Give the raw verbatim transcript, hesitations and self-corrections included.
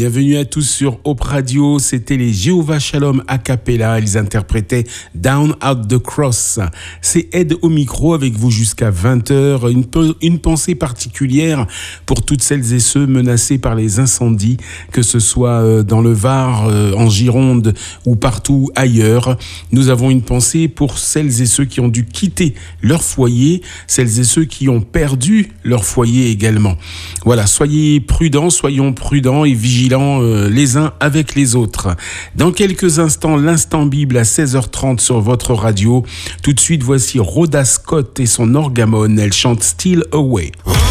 Bienvenue à tous sur Hope Radio, c'était les Jéhovah Shalom a cappella, ils interprétaient Down Out the Cross. C'est Ed au micro avec vous jusqu'à vingt heures, une, une pensée particulière pour toutes celles et ceux menacés par les incendies, que ce soit dans le Var, en Gironde ou partout ailleurs. Nous avons une pensée pour celles et ceux qui ont dû quitter leur foyer, celles et ceux qui ont perdu leur foyer également. Voilà, soyez prudents, soyons prudents et vigilants euh, les uns avec les autres. Dans quelques instants, l'instant Bible à seize heures trente sur votre radio. Tout de suite, voici Rhoda Scott et son orgamone. Elle chante Still Away.